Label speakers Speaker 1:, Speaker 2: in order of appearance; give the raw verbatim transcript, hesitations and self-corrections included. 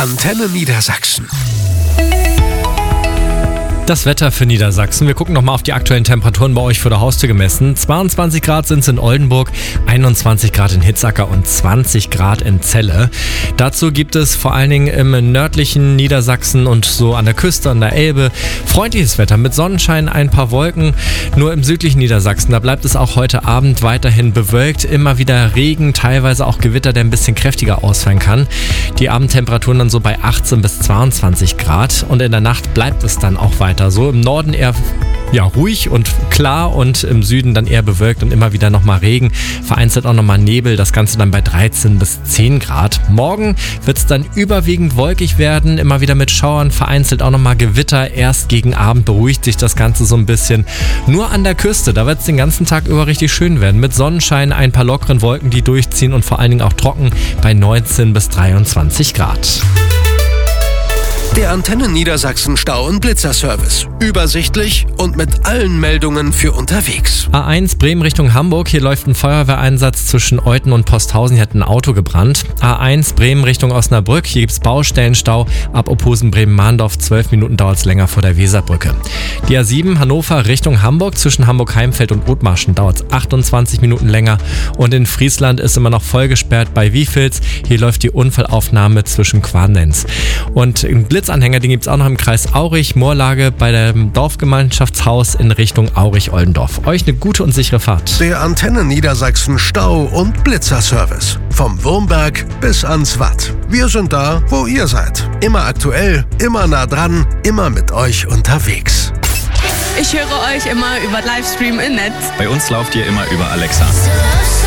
Speaker 1: Antenne Niedersachsen.
Speaker 2: Das Wetter für Niedersachsen. Wir gucken nochmal auf die aktuellen Temperaturen bei euch vor der Haustür gemessen. zweiundzwanzig Grad sind es in Oldenburg, einundzwanzig Grad in Hitzacker und zwanzig Grad in Celle. Dazu gibt es vor allen Dingen im nördlichen Niedersachsen und so an der Küste, an der Elbe, freundliches Wetter mit Sonnenschein, ein paar Wolken. Nur im südlichen Niedersachsen, da bleibt es auch heute Abend weiterhin bewölkt. Immer wieder Regen, teilweise auch Gewitter, der ein bisschen kräftiger ausfallen kann. Die Abendtemperaturen dann so bei achtzehn bis zweiundzwanzig Grad und in der Nacht bleibt es dann auch weiter. So im Norden eher ja, ruhig und klar und im Süden dann eher bewölkt und immer wieder nochmal Regen. Vereinzelt auch nochmal Nebel, das Ganze dann bei dreizehn bis zehn Grad. Morgen wird es dann überwiegend wolkig werden, immer wieder mit Schauern, vereinzelt auch nochmal Gewitter. Erst gegen Abend beruhigt sich das Ganze so ein bisschen. Nur an der Küste, da wird es den ganzen Tag über richtig schön werden. Mit Sonnenschein, ein paar lockeren Wolken, die durchziehen und vor allen Dingen auch trocken bei neunzehn bis dreiundzwanzig Grad.
Speaker 1: Der Antenne Niedersachsen Stau- und Blitzerservice. Übersichtlich und mit allen Meldungen für unterwegs.
Speaker 2: A eins Bremen Richtung Hamburg. Hier läuft ein Feuerwehreinsatz zwischen Euthen und Posthausen. Hier hat ein Auto gebrannt. A eins Bremen Richtung Osnabrück. Hier gibt es Baustellenstau. Ab Ophusen Bremen-Mahndorf. zwölf Minuten dauert es länger vor der Weserbrücke. Die A sieben Hannover Richtung Hamburg. Zwischen Hamburg-Heimfeld und Othmarschen dauert es achtundzwanzig Minuten länger. Und in Friesland ist immer noch voll gesperrt bei Wiefels. Hier läuft die Unfallaufnahme zwischen Quarnenz. Und im Blitzanhänger, den gibt es auch noch im Kreis Aurich. Moorlage bei dem Dorfgemeinschaftshaus in Richtung Aurich-Oldendorf. Euch eine gute und sichere Fahrt.
Speaker 1: Der Antenne Niedersachsen Stau- und Blitzerservice. Vom Wurmberg bis ans Watt. Wir sind da, wo ihr seid. Immer aktuell, immer nah dran, immer mit euch unterwegs.
Speaker 3: Ich höre euch immer über Livestream im Netz.
Speaker 4: Bei uns lauft ihr immer über Alexa.